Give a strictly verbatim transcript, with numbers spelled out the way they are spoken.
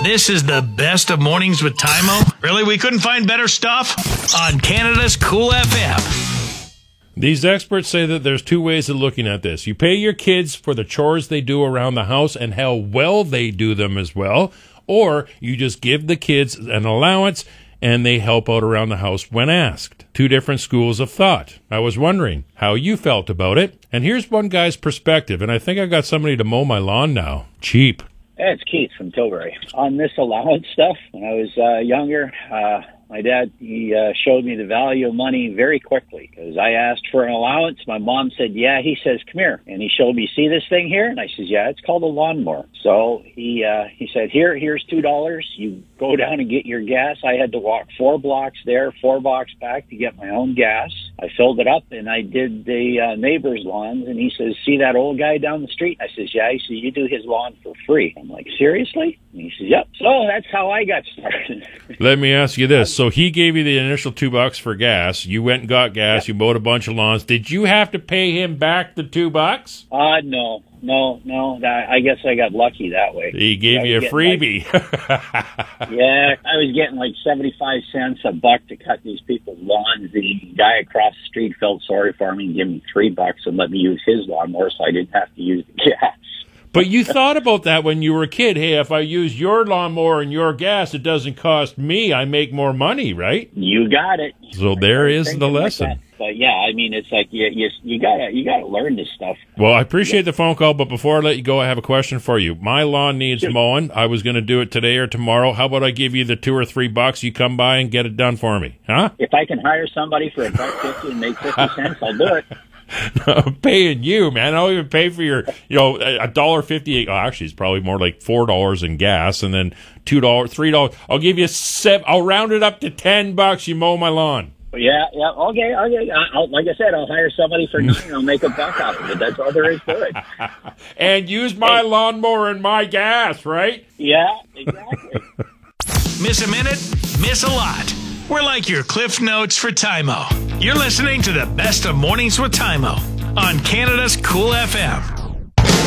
This is the best of Mornings with Tymo. Really, we couldn't find better stuff? On Canada's Cool F M. These experts say that there's two ways of looking at this. You pay your kids for the chores they do around the house and how well they do them as well, or you just give the kids an allowance and they help out around the house when asked. Two different schools of thought. I was wondering how you felt about it, and here's one guy's perspective, and I think I got somebody to mow my lawn now. Cheap. Hey, it's Keith from Tilbury. On this allowance stuff, when I was uh, younger, uh, my dad, he uh, showed me the value of money very quickly because I asked for an allowance. My mom said, yeah. He says, come here. And he showed me, see this thing here? And I says, yeah, it's called a lawnmower. So he uh, he said, here, here's two dollars. You go down and get your gas. I had to walk four blocks there, four blocks back to get my own gas. I filled it up and I did the uh, neighbor's lawns. And he says, see that old guy down the street? I says, yeah. He says, you do his lawn for free. I'm like, seriously? And he says, yep. So that's how I got started. Let me ask you this. So he gave you the initial two bucks for gas. You went and got gas. You mowed a bunch of lawns. Did you have to pay him back the two bucks? Uh, no, no, no. That, I guess I got lucky that way. He gave I you a freebie. Like, yeah, I was getting like seventy-five cents a buck to cut these people's lawns. The guy across the street felt sorry for me and gave me three bucks and let me use his lawnmower so I didn't have to use the gas. But you thought about that when you were a kid. Hey, if I use your lawnmower and your gas, it doesn't cost me. I make more money, right? You got it. So there is the lesson. Like but yeah, I mean, it's like you you, you gotta you gotta learn this stuff. Well, I appreciate the phone call, but before I let you go, I have a question for you. My lawn needs sure. mowing. I was going to do it today or tomorrow. How about I give you the two or three bucks? You come by and get it done for me, huh? If I can hire somebody for a buck fifty and make fifty cents, I'll do it. No, I'm paying you, man. I'll even pay for your, you know, a dollar fifty. Oh, actually, it's probably more like four dollars in gas, and then two dollars, three dollars. I'll give you seven. I'll round it up to ten bucks. You mow my lawn. Yeah, yeah, okay, okay. I'll, like I said, I'll hire somebody for nine. I'll make a buck out of it. That's all there is to it. And use my hey. lawnmower and my gas, right? Yeah, exactly. Miss a minute, miss a lot. We're like your Cliff Notes for Tymo. You're listening to the best of Mornings with Tymo on Canada's Cool F M.